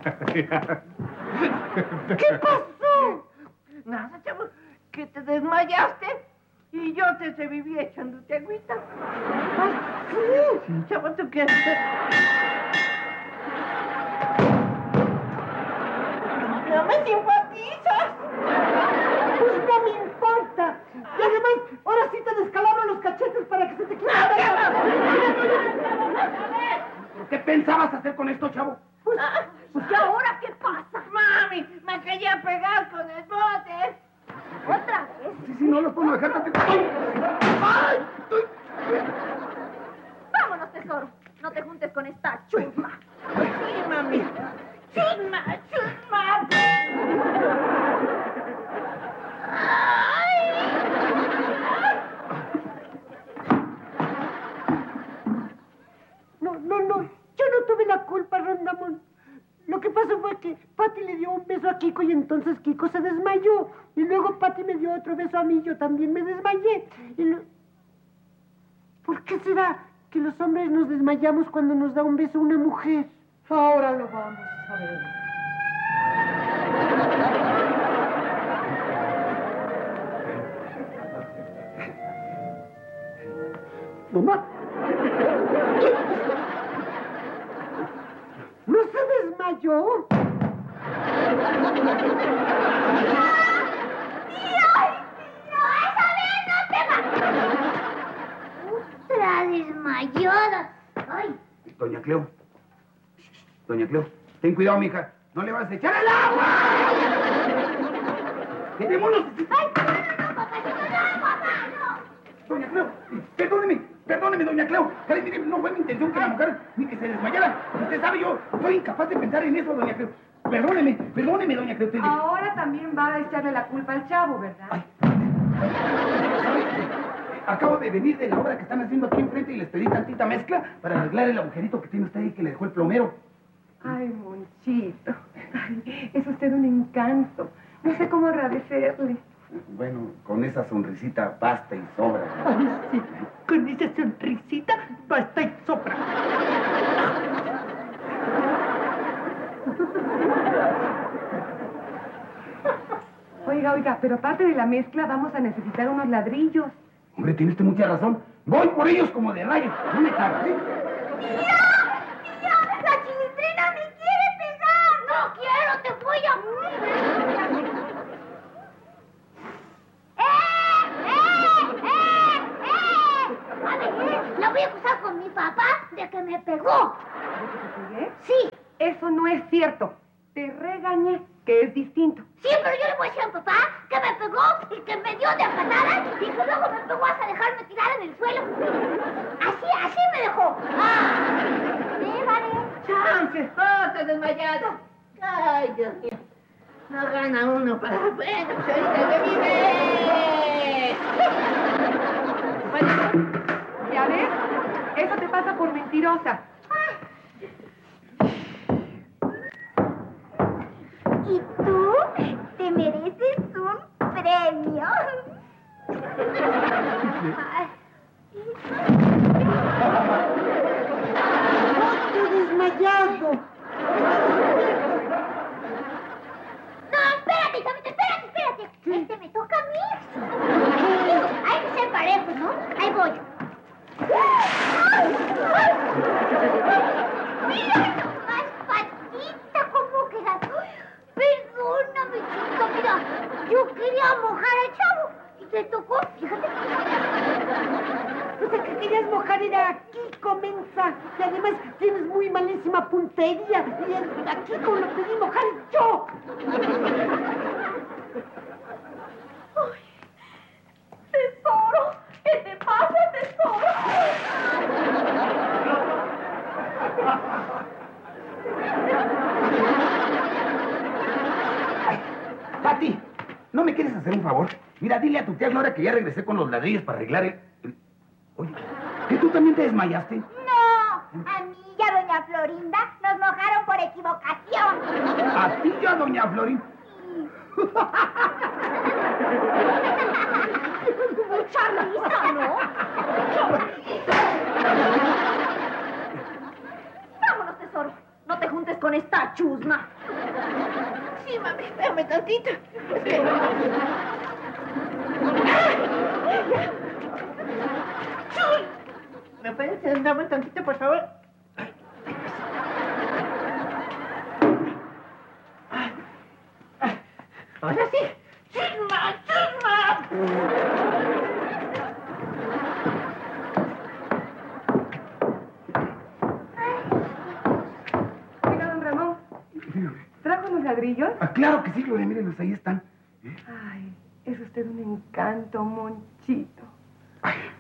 ¿Qué pasó? Nada, chavo, que te desmayaste y yo te reviví echándote agüita. Sí, chavo, ¿tú qué haces? ¡No me simpatizas! Pues no me importa. Y además, ahora sí te descalabro los cachetes para que se te quite la pena. ¿Qué pensabas hacer con esto, chavo? Pues ¿y ahora qué pasa? Mami, me quería pegar con el bote. ¿Otra vez? Sí, no los puedo dejar. ¡Ay! Vámonos, tesoro. No te juntes con esta chusma. Sí, mami. Chusma, chusma. No. Yo no tuve la culpa, Rondamón. Lo que pasó fue que Patty le dio un beso a Kiko y entonces Kiko se desmayó. Y luego Patty me dio otro beso a mí, yo también me desmayé. ¿Por qué será que los hombres nos desmayamos cuando nos da un beso una mujer? Ahora lo vamos a ver. Mamá. ¿No se desmayó? ¡Otra desmayada! ¡Ay! Doña Cleo. Doña Cleo, ten cuidado, mija. No le vas a echar el agua. ¡Quedémonos! ¡Ay, no, papá! ¡No, papá, no! Doña Cleo, perdóneme, doña Cleo. Ay, mire, no fue mi intención que la mujer ni que se desmayara. Usted sabe, yo soy incapaz de pensar en eso, doña Cleo. Perdóneme, doña Cleo. Ahora también va a echarle la culpa al chavo, ¿verdad? Ay. Acabo de venir de la obra que están haciendo aquí enfrente y les pedí tantita mezcla para arreglar el agujerito que tiene usted ahí que le dejó el plomero. Ay, Monchito. Ay, es usted un encanto. No sé cómo agradecerle. Bueno, con esa sonrisita basta y sobra. Ay, sí. Con esa sonrisita basta y sobra. Oiga, pero aparte de la mezcla vamos a necesitar unos ladrillos. Hombre, tiene usted mucha razón. Voy por ellos como de rayo. No me tarde. ¡Tío! ¡La chilitrina me quiere pegar! ¡No quiero! ¡Te voy a... A ver, la voy a acusar con mi papá de que me pegó. ¿De que te pegué? Sí. Eso no es cierto. Te regañé, que es distinto. Sí, pero yo le voy a decir a papá que me pegó y que me dio de patadas y que luego me pegó hasta dejarme tirada en el suelo. Así me dejó. Vale. ¡Chances! ¡Otro desmayado! ¡Ay, Dios mío! No gana uno para... Bueno, pues ahorita que vive. Bueno, ¿ya ves? Eso te pasa por mentirosa. ¿Y tú? Te mereces un premio. ¡Otro desmayado! No, espérate, Chavita, espérate. Me toca a mí. Hay que ser parejos, ¿no? Ahí voy. ¡Mira nomás, Patita, cómo queda! Perdóname, chica, mira. Yo quería mojar al chavo y te tocó, fíjate. O sea, que querías mojar era aquí, mensa. Y además tienes muy malísima puntería. Y aquí como lo pedí mojar yo. ¡Ay! ¡Tesoro! ¿Qué te pasa, tesoro? Pati, ¿no me quieres hacer un favor? Mira, dile a tu tía Gloria que ya regresé con los ladrillos para arreglar el... Oye, ¿que tú también te desmayaste? No, a mí y a doña Florinda nos mojaron por equivocación. ¿A ti y a doña Florín? Mucha risa, ¿no? Vámonos, tesoro. No te juntes con esta chusma. Sí, mami, espérame tantito. Es que... ¡Chul! ¿Me puedes sentarme tantito, por favor? Ahora sí. ¡Chisma! ¡Chisma! Oiga, don Ramón, ¿trajo unos ladrillos? Ah, claro que sí, Gloria, mírenlos, ahí están. Ay, es usted un encanto, Monchito. Ay,